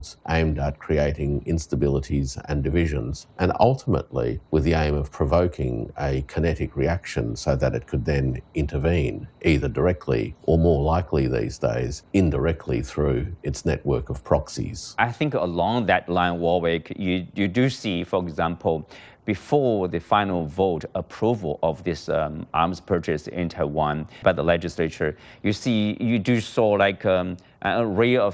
aimed at creating instabilities and divisions, and ultimately with the aim of provoking a kinetic reaction so that it could then intervene, either directly or more likely these days, indirectly through its network of proxies. I think along that line, Warwick, you do see, for example, before the final vote approval of this arms purchase in Taiwan by the legislature, you do saw like an array of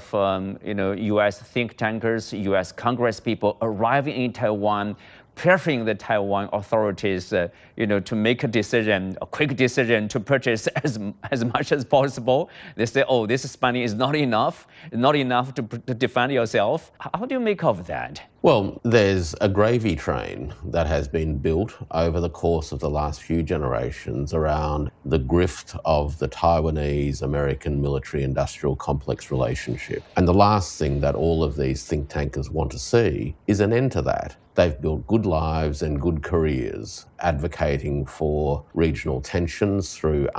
U.S. think tankers, U.S. Congress people arriving in Taiwan, pressuring the Taiwan authorities, to make a quick decision to purchase as much as possible. They say, oh, this money is not enough to defend yourself. How do you make of that? Well, there's a gravy train that has been built over the course of the last few generations around the grift of the Taiwanese-American military-industrial complex relationship. And the last thing that all of these think tankers want to see is an end to that. They've built good lives and good careers advocating for regional tensions through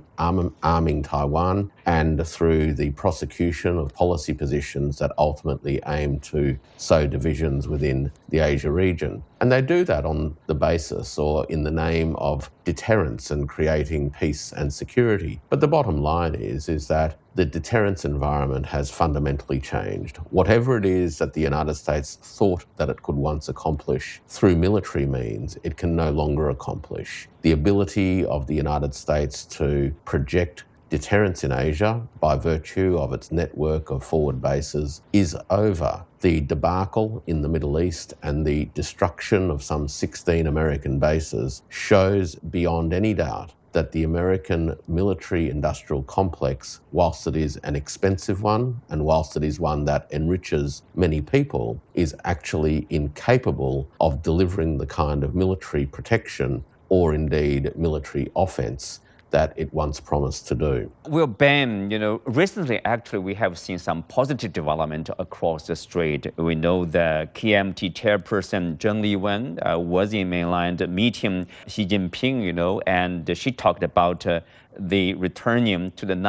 arming Taiwan and through the prosecution of policy positions that ultimately aim to sow divisions within the Asia region. And they do that on the basis or in the name of deterrence and creating peace and security. But the bottom line is that the deterrence environment has fundamentally changed. Whatever it is that the United States thought that it could once accomplish through military means, it can no longer accomplish. The ability of the United States to project deterrence in Asia by virtue of its network of forward bases is over. The debacle in the Middle East and the destruction of some 16 American bases shows beyond any doubt that the American military-industrial complex, whilst it is an expensive one and whilst it is one that enriches many people, is actually incapable of delivering the kind of military protection or indeed military offense that it once promised to do. Well, Ben, recently actually we have seen some positive development across the strait. We know the KMT chairperson Zheng Liwen was in mainland meeting Xi Jinping, and she talked about the returning to the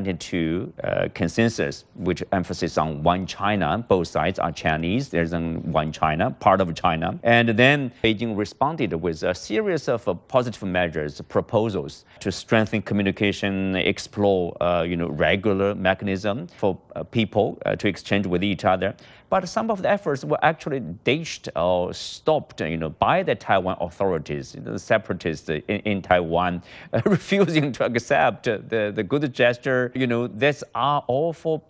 1992 consensus, which emphasizes on one China. Both sides are Chinese. There's one China, part of China. And then Beijing responded with a series of positive measures, proposals to strengthen communication, explore, regular mechanism for people to exchange with each other. But some of the efforts were actually ditched or stopped, by the Taiwan authorities, the separatists in Taiwan, refusing to accept the good gesture. These are all for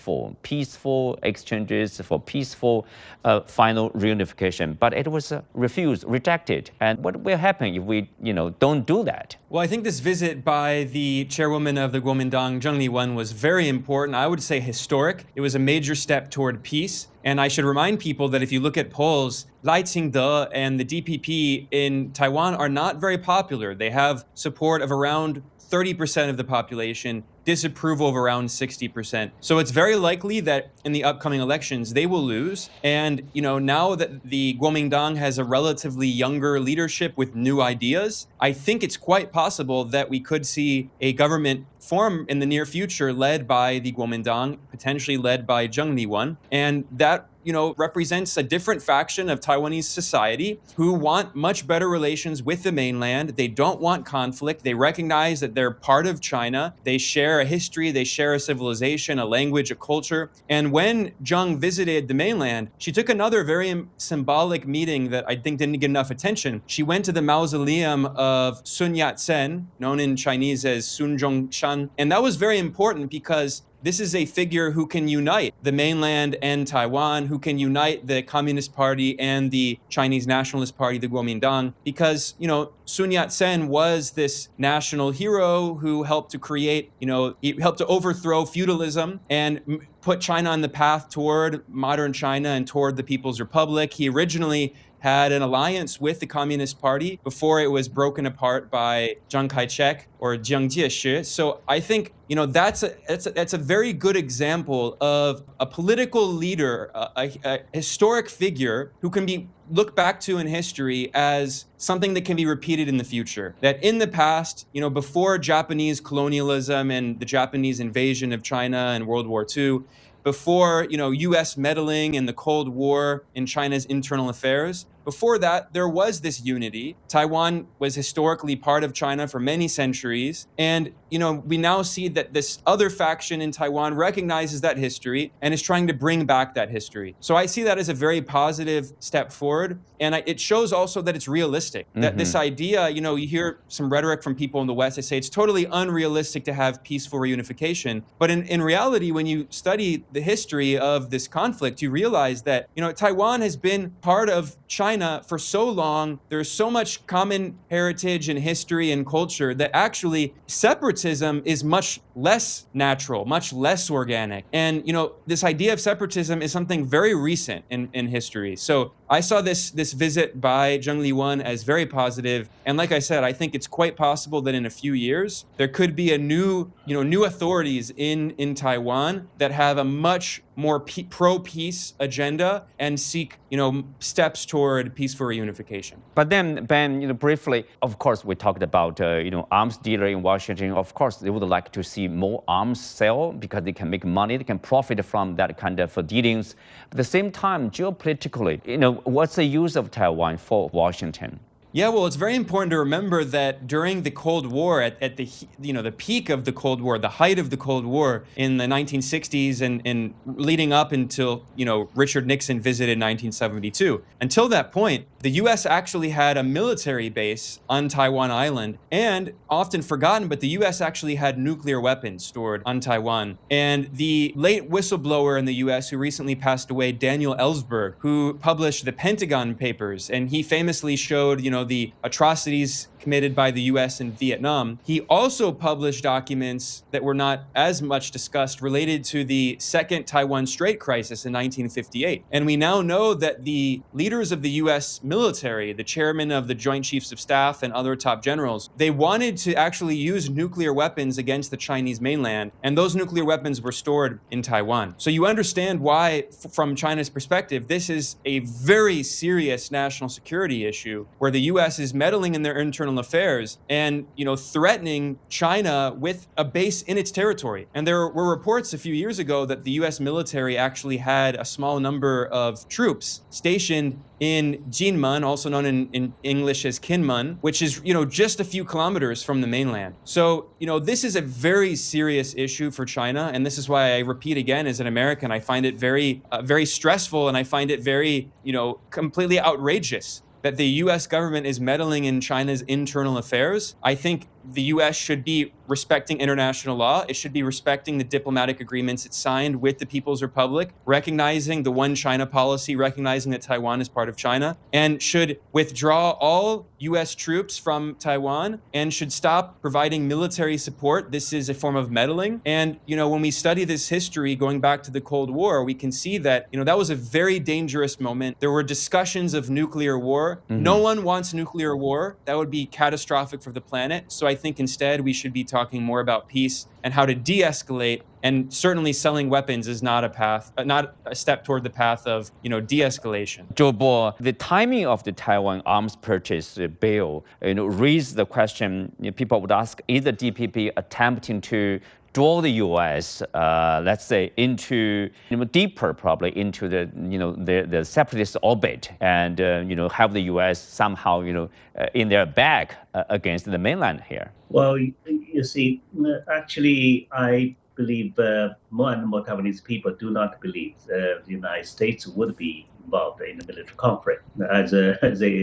peaceful exchanges, for peaceful final reunification. But it was refused, rejected. And what will happen if we, don't do that? Well, I think this visit by the chairwoman of the Kuomintang, Zheng Liwen, was very important. I would say historic. It was a major step toward peace. And I should remind people that if you look at polls, Lai Ching-te and the DPP in Taiwan are not very popular. They have support of around 30% of the population, disapproval of around 60%. So it's very likely that in the upcoming elections, they will lose. And, now that the Kuomintang has a relatively younger leadership with new ideas, I think it's quite possible that we could see a government form in the near future led by the Kuomintang, potentially led by Zheng Liwen. And that represents a different faction of Taiwanese society who want much better relations with the mainland. They don't want conflict. They recognize that they're part of China. They share a history, they share a civilization, a language, a culture. And when Zheng visited the mainland, she took another very symbolic meeting that I think didn't get enough attention. She went to the mausoleum of Sun Yat-sen, known in Chinese as Sun Zhongshan. And that was very important because this is a figure who can unite the mainland and Taiwan, who can unite the Communist Party and the Chinese Nationalist Party, the Kuomintang, because, Sun Yat-sen was this national hero who helped to create, he helped to overthrow feudalism and put China on the path toward modern China and toward the People's Republic. He originally had an alliance with the Communist Party before it was broken apart by Chiang Kai-shek or Jiang Jieshi. So I think, that's a very good example of a political leader, a historic figure who can be looked back to in history as something that can be repeated in the future. That in the past, before Japanese colonialism and the Japanese invasion of China in World War II, before, U.S. meddling in the Cold War in China's internal affairs. Before that, there was this unity. Taiwan was historically part of China for many centuries. And, we now see that this other faction in Taiwan recognizes that history and is trying to bring back that history. So I see that as a very positive step forward. And it shows also that it's realistic, that this idea, you hear some rhetoric from people in the West, they say it's totally unrealistic to have peaceful reunification. But in reality, when you study the history of this conflict, you realize that, Taiwan has been part of China for so long. There's so much common heritage and history and culture that actually separatism is much less natural, much less organic. And, this idea of separatism is something very recent in history. So I saw this visit by Zheng Liwen as very positive. And like I said, I think it's quite possible that in a few years, there could be a new authorities in Taiwan that have a much more pro-peace agenda and seek, steps toward peaceful reunification. But then, Ben, briefly, of course, we talked about, arms dealer in Washington. Of course, they would like to see more arms sell because they can make money, they can profit from that kind of dealings. At the same time, geopolitically, what's the use of Taiwan for Washington? Yeah, well, it's very important to remember that during the Cold War, at the peak of the Cold War, the height of the Cold War in the 1960s and leading up until, Richard Nixon visited 1972. Until that point, the U.S. actually had a military base on Taiwan Island, and often forgotten, but the U.S. actually had nuclear weapons stored on Taiwan. And the late whistleblower in the U.S. who recently passed away, Daniel Ellsberg, who published the Pentagon Papers, and he famously showed, the atrocities committed by the U.S. in Vietnam. He also published documents that were not as much discussed related to the Second Taiwan Strait Crisis in 1958. And we now know that the leaders of the U.S. military, the chairman of the Joint Chiefs of Staff and other top generals, they wanted to actually use nuclear weapons against the Chinese mainland, and those nuclear weapons were stored in Taiwan. So you understand why, from China's perspective, this is a very serious national security issue where the U.S. is meddling in their internal affairs and, threatening China with a base in its territory. And there were reports a few years ago that the U.S. military actually had a small number of troops stationed in Jinmen, also known in English as Kinmen, which is, just a few kilometers from the mainland. So, this is a very serious issue for China. And this is why I repeat again, as an American, I find it very, very stressful. And I find it very, completely outrageous that the U.S. government is meddling in China's internal affairs. I think the U.S. should be respecting international law. It should be respecting the diplomatic agreements it signed with the People's Republic, recognizing the One China policy, recognizing that Taiwan is part of China, and should withdraw all U.S. troops from Taiwan and should stop providing military support. This is a form of meddling. And, when we study this history going back to the Cold War, we can see that, that was a very dangerous moment. There were discussions of nuclear war. Mm-hmm. No one wants nuclear war. That would be catastrophic for the planet. So I think instead we should be talking more about peace and how to de-escalate. And certainly selling weapons is not a step toward the path of, de-escalation. Zhou Bo, the timing of the Taiwan arms purchase bill, raised the question, people would ask, is the DPP attempting to draw the U.S., let's say, into deeper, probably into the separatist orbit, and have the U.S. somehow in their back against the mainland here? Well, you see, actually, I believe more and more Taiwanese people do not believe the United States would be involved in the military conflict as the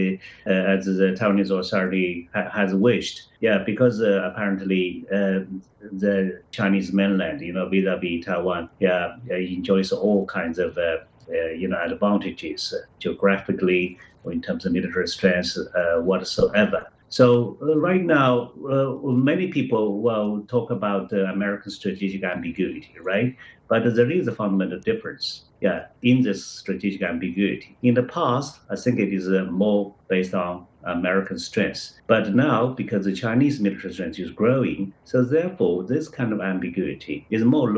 Taiwanese authority has wished. Yeah, because apparently the Chinese mainland, vis-a-vis Taiwan, enjoys all kinds of advantages geographically or in terms of military strength whatsoever. So right now, many people will talk about American strategic ambiguity, right? But there is a fundamental difference, in this strategic ambiguity. In the past, I think it is more based on American strength. But now, because the Chinese military strength is growing, so therefore this kind of ambiguity is more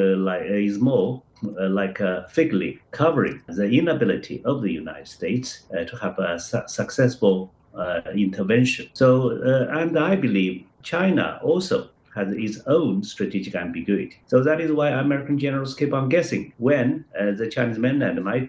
like a fig leaf covering the inability of the United States to have a successful intervention. So, and I believe China also has its own strategic ambiguity. So that is why American generals keep on guessing when the Chinese mainland might